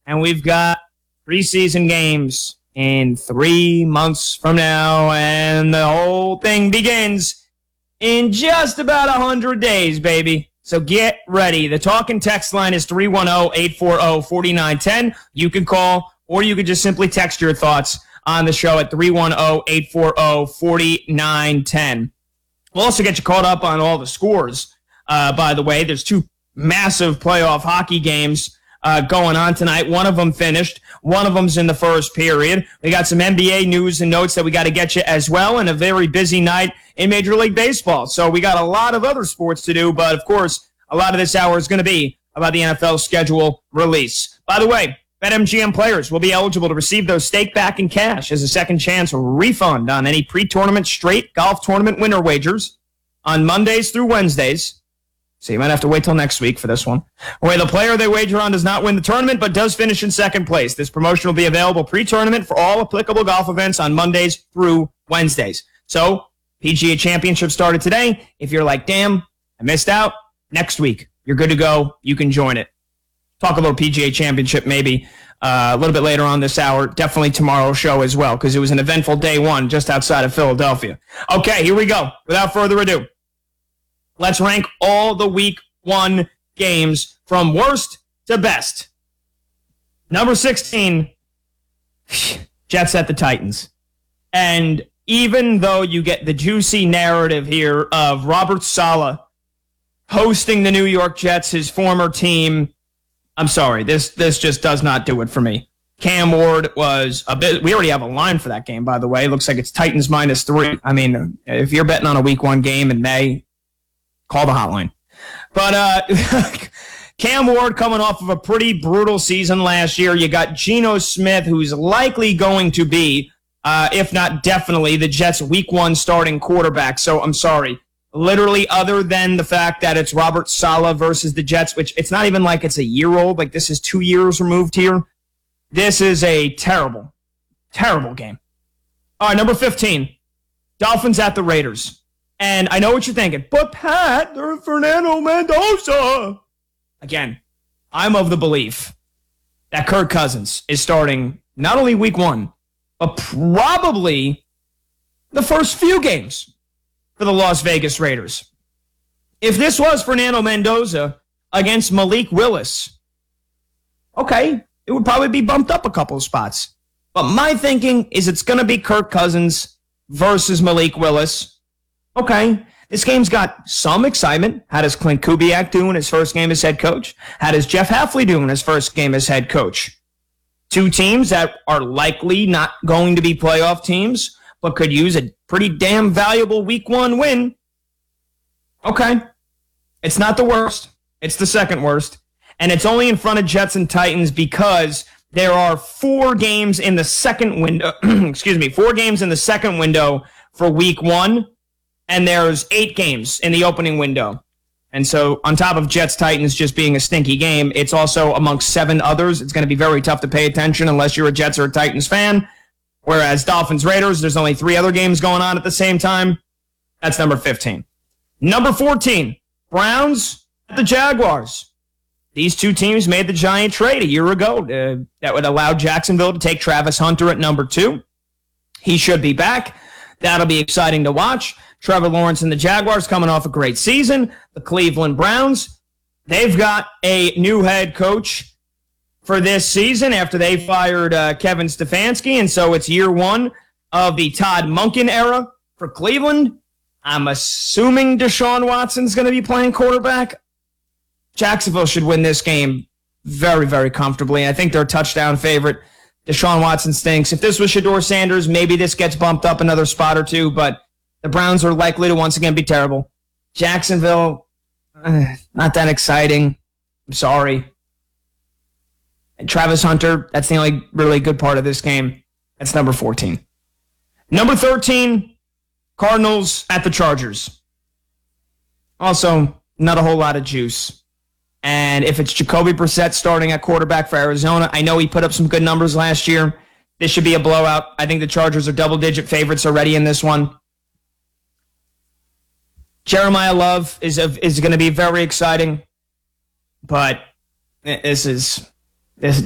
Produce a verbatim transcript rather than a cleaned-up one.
and we've got preseason games in three months from now, and the whole thing begins in just about one hundred days, baby. So get ready. The talk and text line is three one zero, eight four zero, four nine one zero. You can call, or you can just simply text your thoughts on the show at three one zero, eight four zero, four nine one zero. We'll also get you caught up on all the scores. Uh, by the way, there's two massive playoff hockey games uh, going on tonight. One of them finished. One of them's in the first period. We got some N B A news and notes that we got to get you as well, and a very busy night in Major League Baseball. So we got a lot of other sports to do, but of course, a lot of this hour is going to be about the N F L schedule release. By the way, BetMGM players will be eligible to receive those stake back in cash as a second chance refund on any pre-tournament straight golf tournament winner wagers on Mondays through Wednesdays. So you might have to wait till next week for this one. Where the player they wager on does not win the tournament but does finish in second place. This promotion will be available pre-tournament for all applicable golf events on Mondays through Wednesdays. So P G A Championship started today. If you're like, damn, I missed out, next week you're good to go. You can join it. Talk a little P G A Championship maybe uh, a little bit later on this hour. Definitely tomorrow's show as well, because it was an eventful day one just outside of Philadelphia. Okay, here we go. Without further ado, let's rank all the week one games from worst to best. Number sixteen, Jets at the Titans. And even though you get the juicy narrative here of Robert Saleh hosting the New York Jets, his former team, I'm sorry, this this just does not do it for me. Cam Ward was a bit, we already have a line for that game, by the way. It looks like it's Titans minus three. I mean, if you're betting on a week one game in May, call the hotline. But uh, Cam Ward coming off of a pretty brutal season last year. You got Geno Smith, who's likely going to be, uh, if not definitely, the Jets' week one starting quarterback. So I'm sorry. Literally, other than the fact that it's Robert Saleh versus the Jets, which it's not even like it's a year old. Like, this is two years removed here. This is a terrible, terrible game. All right, number fifteen, Dolphins at the Raiders. And I know what you're thinking, but Pat, they're Fernando Mendoza. Again, I'm of the belief that Kirk Cousins is starting not only week one, but probably the first few games for the Las Vegas Raiders. If this was Fernando Mendoza against Malik Willis, okay, it would probably be bumped up a couple of spots. But my thinking is it's going to be Kirk Cousins versus Malik Willis. Okay, this game's got some excitement. How does Clint Kubiak do in his first game as head coach? How does Jeff Hafley do in his first game as head coach? Two teams that are likely not going to be playoff teams, but could use a pretty damn valuable week one win. Okay. It's not the worst. It's the second worst. And it's only in front of Jets and Titans because there are four games in the second window. excuse me, four games in the second window for week one. And there's eight games in the opening window. And so on top of Jets Titans just being a stinky game, it's also amongst seven others. It's going to be very tough to pay attention unless you're a Jets or a Titans fan. Whereas Dolphins Raiders, there's only three other games going on at the same time. That's number fifteen. Number fourteen, Browns at the Jaguars. These two teams made the giant trade a year ago uh, that would allow Jacksonville to take Travis Hunter at number two. He should be back. That'll be exciting to watch. Trevor Lawrence and the Jaguars coming off a great season. The Cleveland Browns, they've got a new head coach for this season after they fired uh, Kevin Stefanski, and so it's year one of the Todd Monken era for Cleveland. I'm assuming Deshaun Watson's going to be playing quarterback. Jacksonville should win this game very, very comfortably. I think they're a touchdown favorite. Deshaun Watson stinks. If this was Shedeur Sanders, maybe this gets bumped up another spot or two, but the Browns are likely to once again be terrible. Jacksonville, uh, not that exciting. I'm sorry. And Travis Hunter, that's the only really good part of this game. That's number fourteen. Number thirteen, Cardinals at the Chargers. Also, not a whole lot of juice. And if it's Jacoby Brissett starting at quarterback for Arizona, I know he put up some good numbers last year. This should be a blowout. I think the Chargers are double-digit favorites already in this one. Jeremiah Love is a, is going to be very exciting, but this is this